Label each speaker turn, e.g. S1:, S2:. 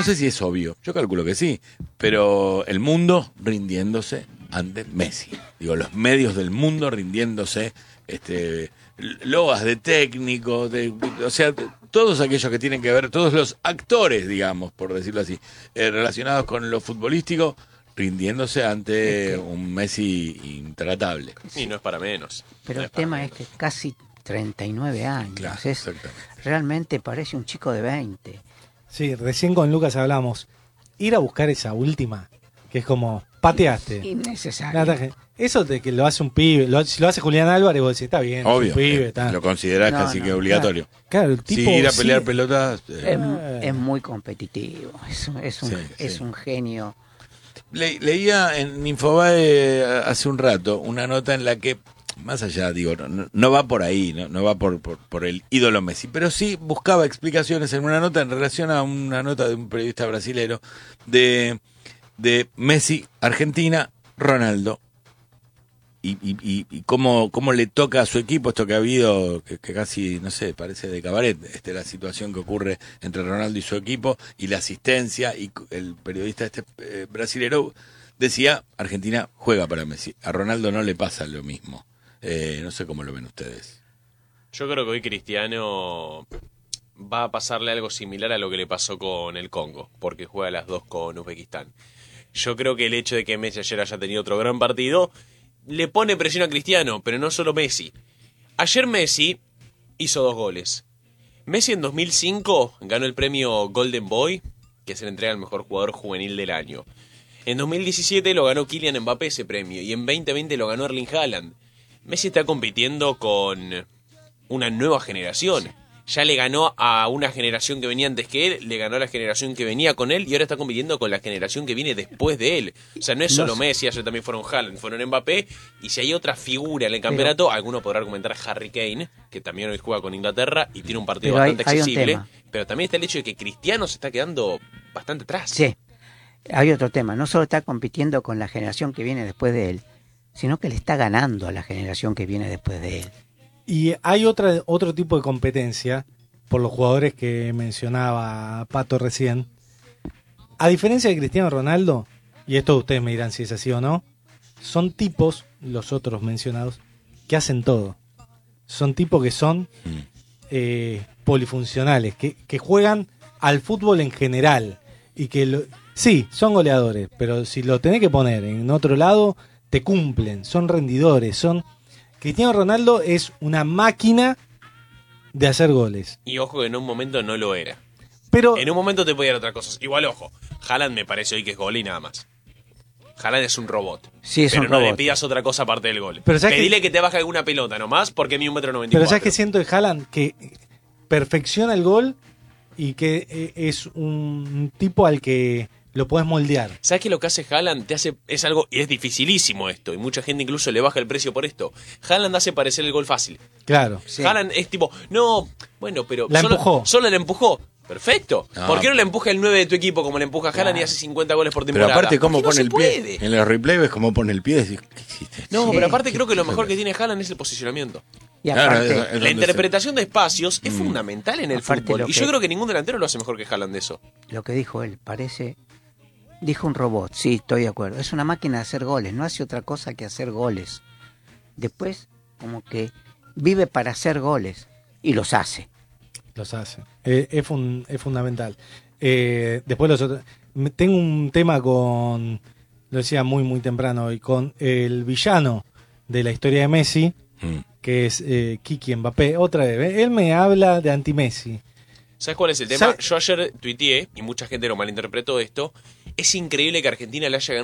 S1: sé si es obvio, yo calculo que sí, pero el mundo rindiéndose ante Messi. Digo, los medios del mundo rindiéndose, loas de técnicos, o sea, todos aquellos que tienen que ver, todos los actores, digamos, por decirlo así, relacionados con lo futbolístico, rindiéndose ante un Messi intratable.
S2: Y no es para menos.
S3: Pero el tema es que casi 39 años.
S1: Claro,
S3: Realmente parece un chico de 20.
S4: Sí, recién con Lucas hablamos. Ir a buscar esa última, que es como, pateaste.
S3: Innecesario.
S4: Eso de que lo hace un pibe, si lo hace Julián Álvarez, vos decís, está bien,
S1: obvio,
S4: es un pibe, está.
S1: lo considerás casi que obligatorio.
S4: Claro, el tipo
S1: sí, ir a pelear pelotas.
S3: Es muy competitivo, es un genio.
S1: Leía en Infobae hace un rato una nota en la que, más allá, digo, no va por ahí, no va por el ídolo Messi, pero sí buscaba explicaciones en una nota en relación a una nota de un periodista brasilero de Messi, Argentina, Ronaldo, y cómo le toca a su equipo esto que ha habido, que casi, no sé, parece de cabaret, la situación que ocurre entre Ronaldo y su equipo, y la asistencia, y el periodista brasilero decía, Argentina juega para Messi, a Ronaldo no le pasa lo mismo. No sé cómo lo ven ustedes.
S2: Yo creo que hoy Cristiano va a pasarle algo similar a lo que le pasó con el Congo, porque juega las dos con Uzbekistán. Yo creo que el hecho de que Messi ayer haya tenido otro gran partido le pone presión a Cristiano, pero no solo Messi. Ayer Messi hizo 2 goles. Messi en 2005 ganó el premio Golden Boy, que se le entrega al mejor jugador juvenil del año. En 2017 lo ganó Kylian Mbappé ese premio, y en 2020 lo ganó Erling Haaland. Messi está compitiendo con una nueva generación. Ya le ganó a una generación que venía antes que él, le ganó a la generación que venía con él, y ahora está compitiendo con la generación que viene después de él. O sea, no es solo Messi, ayer también fueron Haaland, fueron Mbappé, y si hay otra figura en el campeonato, alguno podrá argumentar Harry Kane, que también hoy juega con Inglaterra y tiene un partido bastante accesible, pero también está el hecho de que Cristiano se está quedando bastante atrás.
S3: Sí, hay otro tema, no solo está compitiendo con la generación que viene después de él, sino que le está ganando a la generación que viene después de él.
S4: Y hay otro tipo de competencia, por los jugadores que mencionaba Pato recién. A diferencia de Cristiano Ronaldo, y esto ustedes me dirán si es así o no, son tipos, los otros mencionados, que hacen todo. Son tipos que son polifuncionales, que juegan al fútbol en general. Y que sí, son goleadores, pero si lo tenés que poner en otro lado, te cumplen, son rendidores, Cristiano Ronaldo es una máquina de hacer goles.
S2: Y ojo que en un momento no lo era.
S4: Pero
S2: en un momento te podía dar otras cosas. Igual, ojo, Haaland me parece hoy que es gol y nada más. Haaland es un robot.
S3: Sí, es
S2: pero
S3: un
S2: no
S3: robot.
S2: Le pidas otra cosa aparte del gol.
S4: Pero
S2: pedile que te baje alguna pelota nomás, porque mide 1,94 m.
S4: Pero ¿sabes qué siento de Haaland? Que perfecciona el gol y que es un tipo al que lo podés moldear.
S2: ¿Sabes qué lo que hace Haaland? Es algo, y es dificilísimo esto, y mucha gente incluso le baja el precio por esto. Haaland hace parecer el gol fácil.
S4: Claro.
S3: Sí.
S2: Haaland es tipo, no, bueno, pero solo le empujó. Perfecto.
S1: No.
S2: ¿Por qué no le empuja el 9 de tu equipo como le empuja Haaland y hace 50 goles por temporada?
S1: Pero aparte, ¿cómo pone
S2: no
S1: el pie? En los replays ves cómo pone el pie y decís, ¿qué hiciste?
S2: No,
S3: Sí.
S2: pero aparte creo que lo mejor que tiene Haaland es el posicionamiento.
S3: Y aparte,
S1: Claro, es
S2: La interpretación de espacios es fundamental en el
S3: Aparte
S2: fútbol.
S3: lo
S2: Y
S3: que-
S2: yo creo que ningún delantero lo hace mejor que Haaland de eso.
S3: lo que dijo él, dijo un robot, sí, estoy de acuerdo. Es una máquina de hacer goles, no hace otra cosa que hacer goles. Después, como que vive para hacer goles y los hace.
S4: Los hace. Es fundamental. Después los otros. Tengo un tema con, lo decía muy muy temprano hoy, con el villano de la historia de Messi, que es Kiki Mbappé. Otra vez, él me habla de anti-Messi.
S2: ¿Sabes cuál es el tema? Yo ayer tuiteé, y mucha gente lo malinterpretó esto, es increíble que Argentina le haya ganado